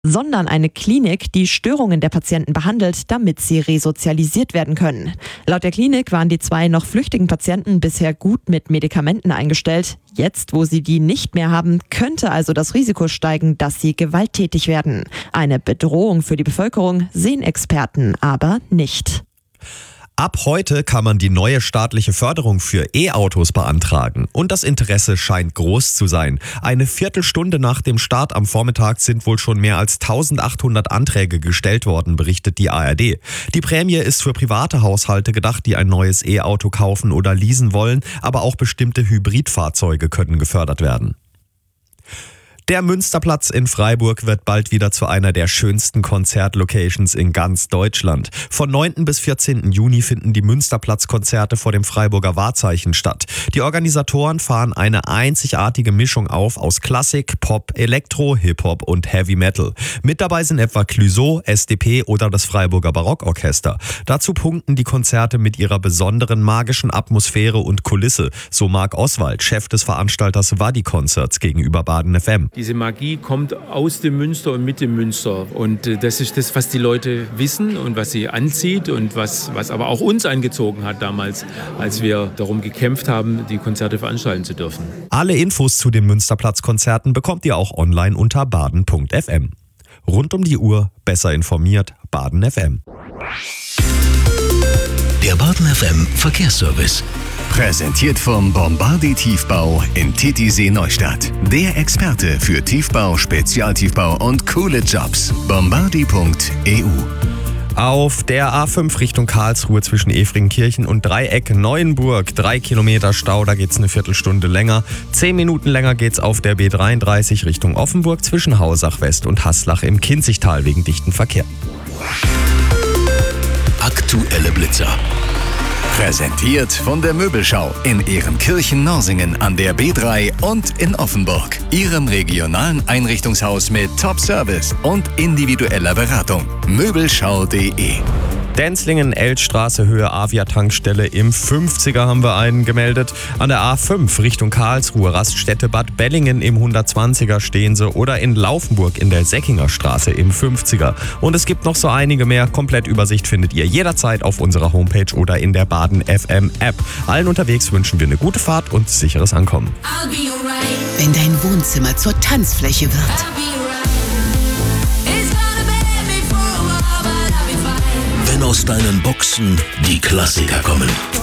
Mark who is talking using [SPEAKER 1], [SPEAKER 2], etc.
[SPEAKER 1] sondern eine Klinik, die Störungen der Patienten behandelt, damit sie resozialisiert werden können. Laut der Klinik waren die 2 noch flüchtigen Patienten bisher gut mit Medikamenten eingestellt. Jetzt, wo sie die nicht mehr haben, könnte also das Risiko steigen, dass sie gewalttätig werden. Eine Bedrohung für die Bevölkerung sehen Experten aber nicht.
[SPEAKER 2] Ab heute kann man die neue staatliche Förderung für E-Autos beantragen. Und das Interesse scheint groß zu sein. Eine Viertelstunde nach dem Start am Vormittag sind wohl schon mehr als 1800 Anträge gestellt worden, berichtet die ARD. Die Prämie ist für private Haushalte gedacht, die ein neues E-Auto kaufen oder leasen wollen. Aber auch bestimmte Hybridfahrzeuge können gefördert werden. Der Münsterplatz in Freiburg wird bald wieder zu einer der schönsten Konzertlocations in ganz Deutschland. Von 9. bis 14. Juni finden die Münsterplatz-Konzerte vor dem Freiburger Wahrzeichen statt. Die Organisatoren fahren eine einzigartige Mischung auf aus Klassik, Pop, Elektro, Hip-Hop und Heavy Metal. Mit dabei sind etwa Clouseau, SDP oder das Freiburger Barockorchester. Dazu punkten die Konzerte mit ihrer besonderen magischen Atmosphäre und Kulisse, so Marc Oswald, Chef des Veranstalters Wadi Concerts gegenüber Baden FM.
[SPEAKER 3] Diese Magie kommt aus dem Münster und mit dem Münster. Und das ist das, was die Leute wissen und was sie anzieht und was aber auch uns angezogen hat damals, als wir darum gekämpft haben, die Konzerte veranstalten zu dürfen.
[SPEAKER 2] Alle Infos zu den Münsterplatz-Konzerten bekommt ihr auch online unter baden.fm. Rund um die Uhr, besser informiert, Baden FM.
[SPEAKER 4] Der Baden FM Verkehrsservice. Präsentiert vom Bombardi Tiefbau in Titisee Neustadt. Der Experte für Tiefbau, Spezialtiefbau und coole Jobs. Bombardi.eu.
[SPEAKER 2] Auf der A5 Richtung Karlsruhe zwischen Efringkirchen und Dreieck Neuenburg. 3 Kilometer Stau, da geht's eine Viertelstunde länger. 10 Minuten länger geht's auf der B33 Richtung Offenburg zwischen Hausach West und Haslach im Kinzigtal wegen dichten Verkehr.
[SPEAKER 4] Aktuelle Blitzer. Präsentiert von der Möbelschau in Ehrenkirchen-Norsingen an der B3 und in Offenburg. Ihrem regionalen Einrichtungshaus mit Top-Service und individueller Beratung. Möbelschau.de.
[SPEAKER 2] Denzlingen, Elststraße, Höhe Avia-Tankstelle im 50er haben wir einen gemeldet. An der A5 Richtung Karlsruhe, Raststätte Bad Bellingen im 120er stehen sie oder in Laufenburg in der Säckinger Straße im 50er. Und es gibt noch so einige mehr. Komplettübersicht findet ihr jederzeit auf unserer Homepage oder in der Baden FM App. Allen unterwegs wünschen wir eine gute Fahrt und sicheres Ankommen.
[SPEAKER 5] Wenn dein Wohnzimmer zur Tanzfläche wird.
[SPEAKER 4] Wenn aus deinen Boxen die Klassiker kommen.